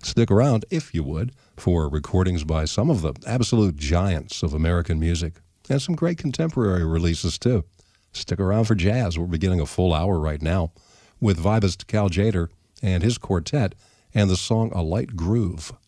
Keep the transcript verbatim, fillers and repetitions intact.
Stick around, if you would, for recordings by some of the absolute giants of American music, and some great contemporary releases, too. Stick around for jazz. We're beginning a full hour right now with vibist Cal Tjader and his quartet and the song A Light Groove.